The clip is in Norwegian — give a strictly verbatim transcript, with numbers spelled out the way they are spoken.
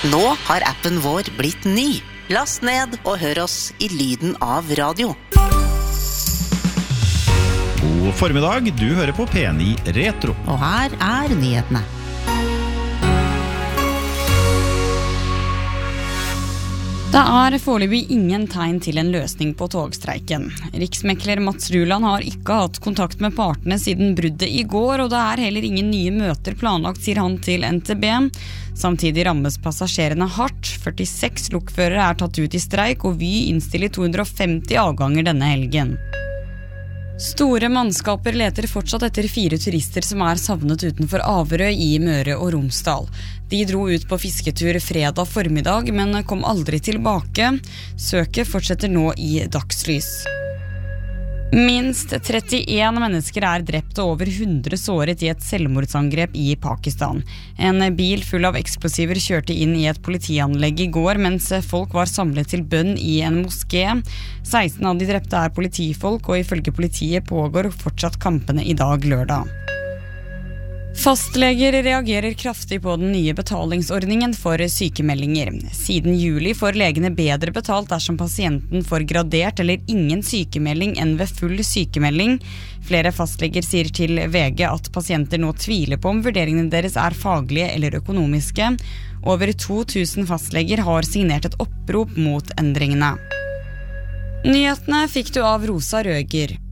Nå har appen vår blitt ny. Last ned og hør oss i lyden av radio. God formiddag, du hører på P ni Retro. Og her er nyhetene. Det er foreløpig ingen tegn til en løsning på togstreiken. Riksmekler Mats Ruland har ikke hatt kontakt med partene siden bruddet i går, og det er heller ingen nye møter planlagt, sier han til N T B. Samtidig rammes passasjerene hardt. førtiseks lokførere er tatt ut i streik, og Vy innstiller to hundre og femti avganger denne helgen. Store mannskaper leter fortsatt etter fire turister som er savnet utenfor Averøy i Møre og Romsdal. De dro ut på fisketur fredag formiddag, men kom aldri tilbake. Søket fortsetter nå i dagslys. Minst trettien mennesker er drept og over hundre såret i et selvmordsangrep i Pakistan. En bil full av eksplosiver kjørte inn i et politianlegg i går, mens folk var samlet til bønn i en moské. seksten av de drepte er politifolk, og ifølge politiet pågår fortsatt kampene i dag lørdag. Fastleger reagerer kraftig på den nye betalingsordningen for sykemeldinger. Siden juli får legene bedre betalt dersom pasienten får gradert eller ingen sykemelding enn ved full sykemelding. Flere fastleger sier til V G at pasienter nå tviler på om vurderingene deres er faglige eller økonomiske. Over to tusen fastleger har signert et opprop mot endringene. Nyhetene fikk du av Rosa Røger.